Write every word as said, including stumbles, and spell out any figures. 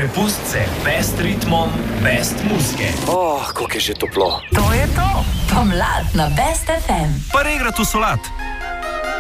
Prepust se best ritmom, best muzike. Oh, kako je že toplo. To je to. Pomlad na Best ef em. Pa regrat v solat.